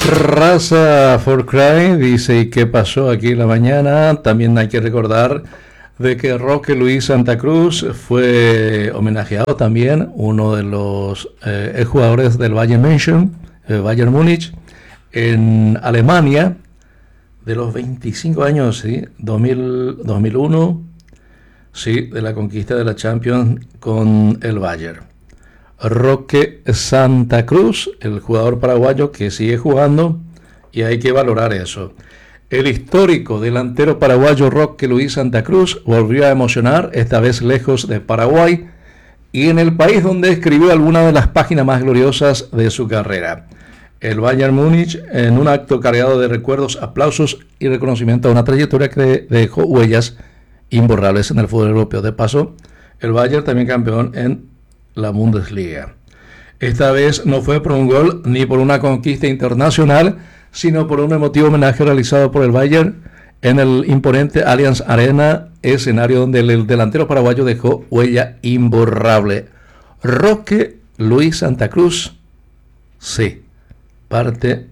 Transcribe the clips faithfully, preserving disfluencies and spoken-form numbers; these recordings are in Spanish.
Raza for Cry dice, ¿y qué pasó aquí en la mañana? También hay que recordar de que Roque Luis Santa Cruz fue homenajeado también, uno de los eh, jugadores del Bayern München, eh, Bayern Múnich, en Alemania, de los veinticinco años, ¿sí? dos mil, dos mil uno, sí, de la conquista de la Champions con el Bayern. Roque Santa Cruz, el jugador paraguayo que sigue jugando, y hay que valorar eso. El histórico delantero paraguayo Roque Luis Santa Cruz volvió a emocionar, esta vez lejos de Paraguay, y en el país donde escribió algunas de las páginas más gloriosas de su carrera. El Bayern Múnich, en un acto cargado de recuerdos, aplausos y reconocimiento a una trayectoria que dejó huellas imborrables en el fútbol europeo. De paso, el Bayern también campeón en la Bundesliga. Esta vez no fue por un gol ni por una conquista internacional, sino por un emotivo homenaje realizado por el Bayern en el imponente Allianz Arena, escenario donde el delantero paraguayo dejó huella imborrable. Roque Luis Santa Cruz, sí, parte,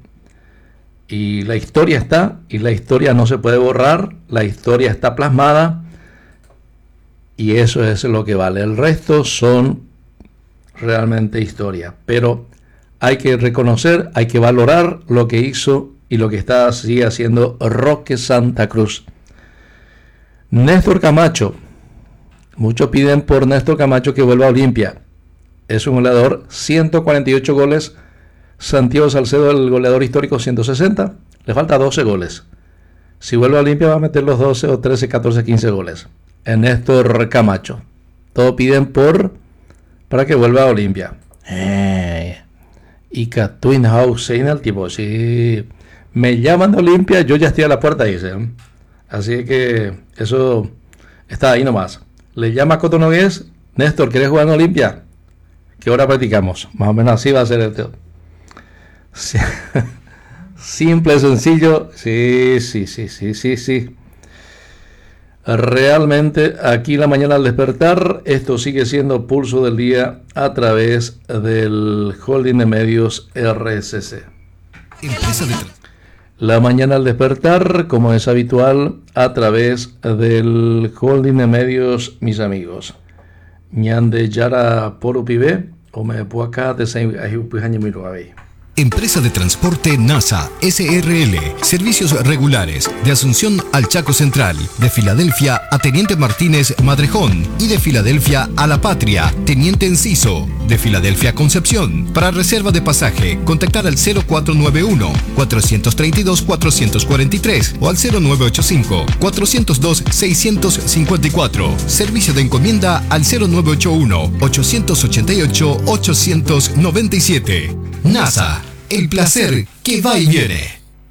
y la historia está, y la historia no se puede borrar, la historia está plasmada, y eso es lo que vale. El resto son realmente historia, pero hay que reconocer, hay que valorar lo que hizo y lo que está sigue haciendo Roque Santa Cruz. Néstor Camacho, muchos piden por Néstor Camacho que vuelva a Olimpia, es un goleador, ciento cuarenta y ocho goles. Santiago Salcedo, el goleador histórico, ciento sesenta, le falta doce goles. Si vuelve a Olimpia va a meter los doce o trece, catorce, quince goles. En Néstor Camacho, todos piden por para que vuelva a Olimpia. Eh, y Catwin House, el tipo, si me llaman de Olimpia, yo ya estoy a la puerta, dice. Así que eso está ahí nomás. Le llama a Coto Nogués, Néstor, ¿querés jugar en Olimpia? ¿Qué hora practicamos? Más o menos así va a ser el tío. Sí. Simple, sencillo. Sí, sí, sí, sí, sí, sí. Realmente aquí la mañana al despertar, esto sigue siendo Pulso del Día a través del Holding de Medios R S C. La mañana al despertar, como es habitual, a través del Holding de Medios, mis amigos. Ñande Yara Porupibe, o me puaca de Seipujañemiruabe. Empresa de Transporte NASA S R L. Servicios regulares de Asunción al Chaco Central, de Filadelfia a Teniente Martínez Madrejón y de Filadelfia a La Patria, Teniente Enciso, de Filadelfia a Concepción. Para reserva de pasaje, contactar al cero cuatro nueve uno, cuatro tres dos, cuatro cuatro tres o al cero nueve ocho cinco, cuatro cero dos, seis cinco cuatro. Servicio de encomienda al cero nueve ocho uno, ocho ocho ocho, ocho nueve siete. NASA. El placer que va y viene.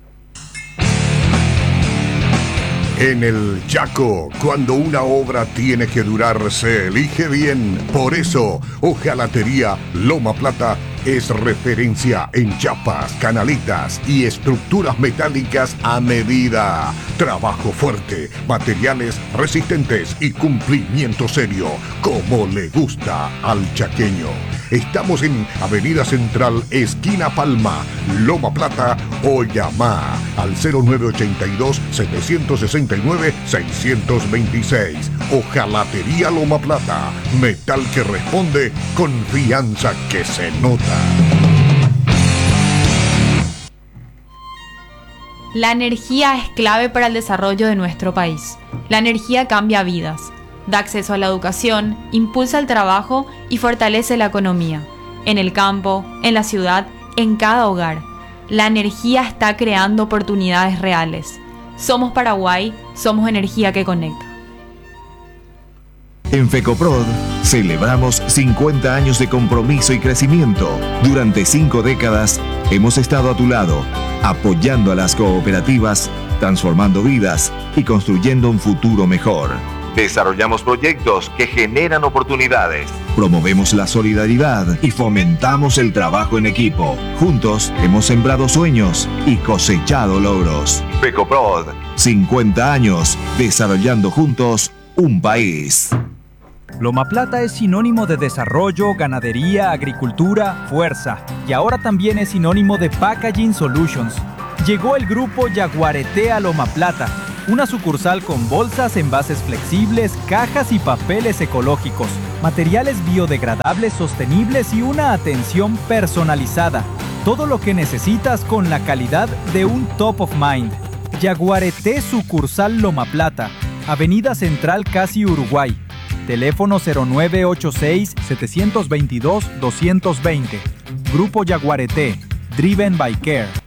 En el Chaco, cuando una obra tiene que durar, se elige bien. Por eso, Hojalatería Loma Plata es referencia en chapas, canaletas y estructuras metálicas a medida. Trabajo fuerte, materiales resistentes y cumplimiento serio, como le gusta al chaqueño. Estamos en Avenida Central, esquina Palma, Loma Plata, o llama al cero nueve ocho dos, siete seis nueve, seis dos seis. Hojalatería Loma Plata, metal que responde, confianza que se nota. La energía es clave para el desarrollo de nuestro país. La energía cambia vidas, da acceso a la educación, impulsa el trabajo y fortalece la economía. En el campo, en la ciudad, en cada hogar. La energía está creando oportunidades reales. Somos Paraguay, somos energía que conecta. En FECOPROD celebramos cincuenta años de compromiso y crecimiento. Durante cinco décadas hemos estado a tu lado, apoyando a las cooperativas, transformando vidas y construyendo un futuro mejor. Desarrollamos proyectos que generan oportunidades. Promovemos la solidaridad y fomentamos el trabajo en equipo. Juntos hemos sembrado sueños y cosechado logros. FECOPROD, cincuenta años desarrollando juntos un país. Loma Plata es sinónimo de desarrollo, ganadería, agricultura, fuerza. Y ahora también es sinónimo de Packaging Solutions. Llegó el grupo Yaguareté a Loma Plata, una sucursal con bolsas, envases flexibles, cajas y papeles ecológicos, materiales biodegradables sostenibles y una atención personalizada. Todo lo que necesitas con la calidad de un top of mind. Yaguareté sucursal Loma Plata, Avenida Central Casi Uruguay. Teléfono cero nueve ocho seis, siete dos dos, dos dos cero. Grupo Yaguareté, Driven by Care.